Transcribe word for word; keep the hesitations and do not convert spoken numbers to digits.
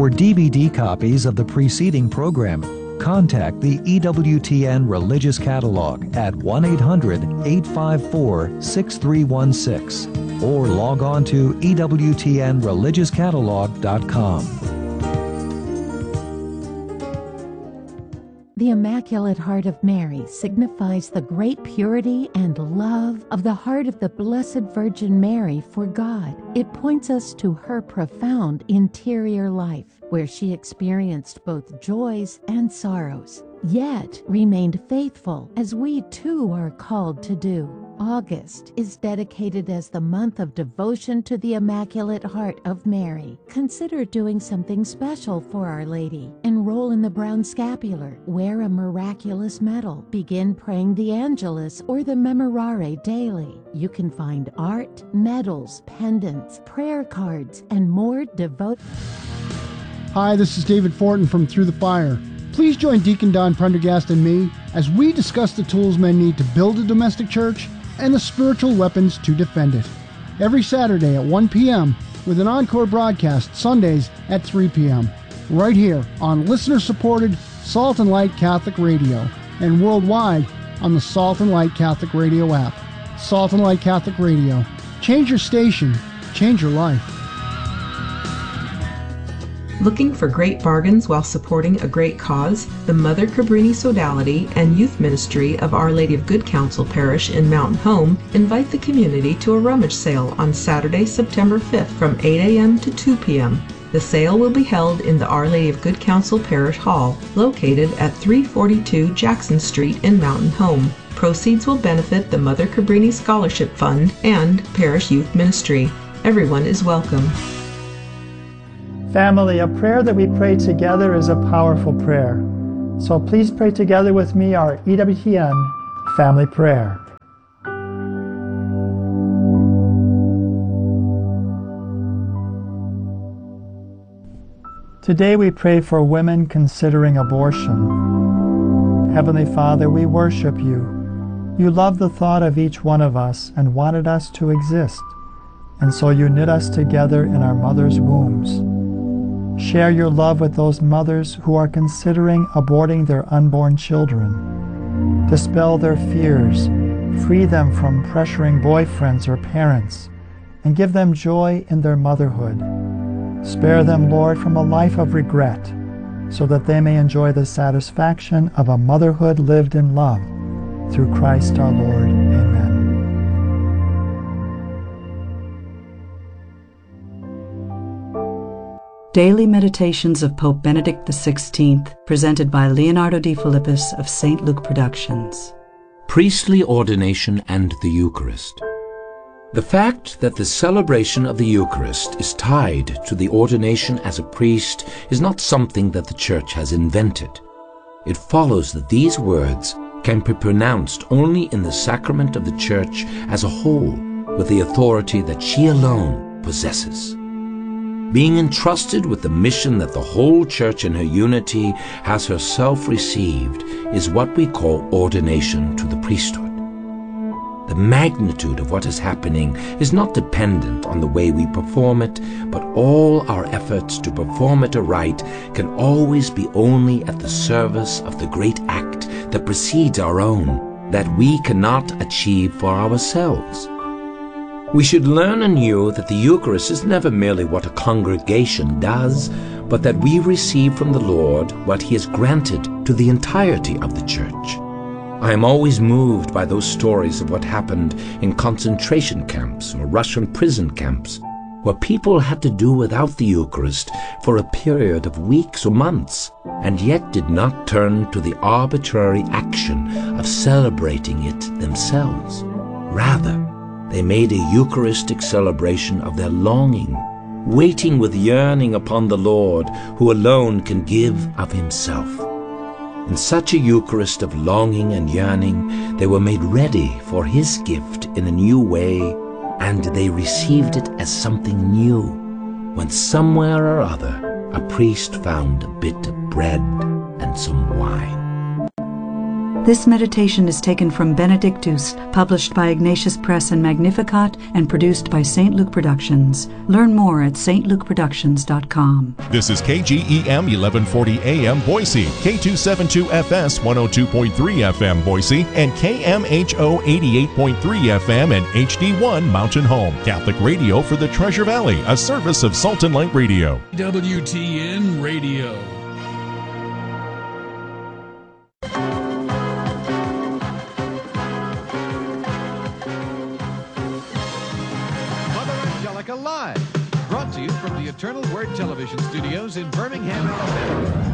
For D V D copies of the preceding program, contact the E W T N Religious Catalog at one eight hundred, eight five four, six three one six or log on to E W T N religious catalog dot com. The Immaculate Heart of Mary signifies the great purity and love of the heart of the Blessed Virgin Mary for God. It points us to her profound interior life, where she experienced both joys and sorrows, yet remained faithful, as we too are called to do. August is dedicated as the month of devotion to the Immaculate Heart of Mary. Consider doing something special for Our Lady. Enroll in the Brown Scapular, wear a miraculous medal, begin praying the Angelus or the Memorare daily. You can find art, medals, pendants, prayer cards, and more devote. Hi, this is David Fortin from Through the Fire. Please join Deacon Don Prendergast and me as we discuss the tools men need to build a domestic church and the spiritual weapons to defend it. Every Saturday at one p.m. with an encore broadcast Sundays at three p.m. right here on listener-supported Salt and Light Catholic Radio and worldwide on the Salt and Light Catholic Radio app. Salt and Light Catholic Radio. Change your station, change your life. Looking for great bargains while supporting a great cause? The Mother Cabrini Sodality and Youth Ministry of Our Lady of Good Counsel Parish in Mountain Home invite the community to a rummage sale on Saturday, September fifth from eight a.m. to two p.m. The sale will be held in the Our Lady of Good Counsel Parish Hall, located at three forty-two Jackson Street in Mountain Home. Proceeds will benefit the Mother Cabrini Scholarship Fund and Parish Youth Ministry. Everyone is welcome. Family, a prayer that we pray together is a powerful prayer. So please pray together with me our E W T N family prayer. Today we pray for women considering abortion. Heavenly Father, we worship you. You love the thought of each one of us and wanted us to exist. And so you knit us together in our mother's wombs. Share your love with those mothers who are considering aborting their unborn children. Dispel their fears, free them from pressuring boyfriends or parents, and give them joy in their motherhood. Spare them, Lord, from a life of regret, so that they may enjoy the satisfaction of a motherhood lived in love. Through Christ our Lord. Amen. Daily Meditations of Pope Benedict the sixteenth, presented by Leonardo Di Philippis of Saint Luke Productions. Priestly ordination and the Eucharist. The fact that the celebration of the Eucharist is tied to the ordination as a priest is not something that the Church has invented. It follows that these words can be pronounced only in the sacrament of the Church as a whole, with the authority that she alone possesses. Being entrusted with the mission that the whole Church in her unity has herself received is what we call ordination to the priesthood. The magnitude of what is happening is not dependent on the way we perform it, but all our efforts to perform it aright can always be only at the service of the great act that precedes our own, that we cannot achieve for ourselves. We should learn anew that the Eucharist is never merely what a congregation does, but that we receive from the Lord what He has granted to the entirety of the Church. I am always moved by those stories of what happened in concentration camps or Russian prison camps, where people had to do without the Eucharist for a period of weeks or months, and yet did not turn to the arbitrary action of celebrating it themselves. Rather, they made a Eucharistic celebration of their longing, waiting with yearning upon the Lord, who alone can give of Himself. In such a Eucharist of longing and yearning, they were made ready for His gift in a new way, and they received it as something new, when somewhere or other a priest found a bit of bread and some wine. This meditation is taken from Benedictus, published by Ignatius Press and Magnificat, and produced by Saint Luke Productions. Learn more at s t luke productions dot com. This is K G E M eleven forty A M Boise, K two seventy-two F S one oh two point three F M Boise, and K M H O eighty-eight point three F M and H D one Mountain Home. Catholic radio for the Treasure Valley, a service of Salt and Light Radio. W T N Radio. Live, brought to you from the Eternal Word Television Studios in Birmingham, Alabama.